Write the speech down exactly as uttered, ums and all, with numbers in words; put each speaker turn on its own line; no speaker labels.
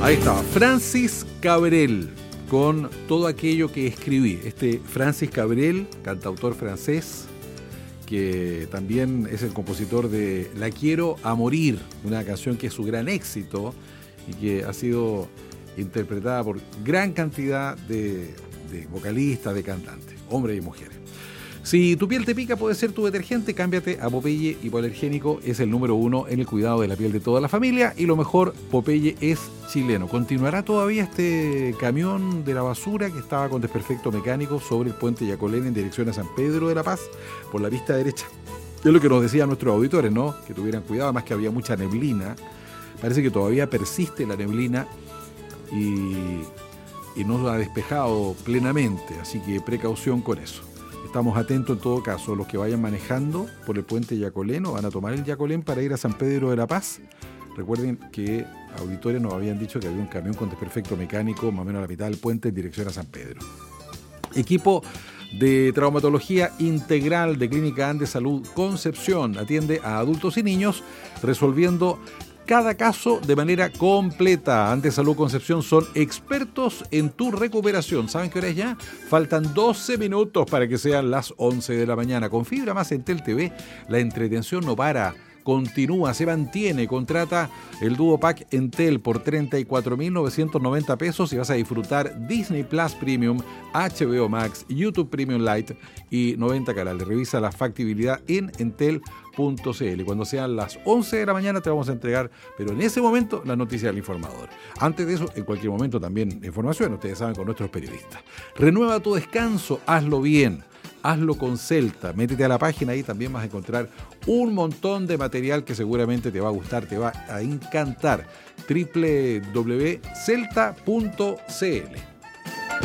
Ahí estaba, Francis Cabrel, con todo aquello que escribí. Este Francis Cabrel, cantautor francés, que también es el compositor de La Quiero a Morir, una canción que es su gran éxito y que ha sido interpretada por gran cantidad de, de vocalistas, de cantantes, hombres y mujeres. Si tu piel te pica, puede ser tu detergente, cámbiate a Popeye Hipoalergénico, es el número uno en el cuidado de la piel de toda la familia y lo mejor, Popeye es chileno. Continuará todavía este camión de la basura que estaba con desperfecto mecánico sobre el puente Yacolén en dirección a San Pedro de la Paz por la pista derecha. Es lo que nos decían nuestros auditores, ¿no? Que tuvieran cuidado, además que había mucha neblina. Parece que todavía persiste la neblina y, y no lo ha despejado plenamente, así que precaución con eso. Estamos atentos en todo caso, los que vayan manejando por el puente Yacolén o van a tomar el Yacolén para ir a San Pedro de la Paz. Recuerden que auditores nos habían dicho que había un camión con desperfecto mecánico más o menos a la mitad del puente en dirección a San Pedro. Equipo de traumatología integral de Clínica Andes Salud Concepción atiende a adultos y niños resolviendo cada caso de manera completa. Andes Salud Concepción son expertos en tu recuperación. ¿Saben qué hora es ya? Faltan doce minutos para que sean las once de la mañana. Con Fibra Más Entel T V, la entretención no para. Continúa, se mantiene. Contrata el Duo Pack Entel por treinta y cuatro mil novecientos noventa pesos y vas a disfrutar Disney Plus Premium, H B O Max, YouTube Premium Lite y noventa canales. Revisa la factibilidad en entel punto c l. Cuando sean las once de la mañana te vamos a entregar, pero en ese momento, la noticia del informador. Antes de eso, en cualquier momento también información, ustedes saben, con nuestros periodistas. Renueva tu descanso, hazlo bien. Hazlo con Celta, métete a la página, ahí también vas a encontrar un montón de material que seguramente te va a gustar, te va a encantar. doble u doble u doble u punto celta punto c l.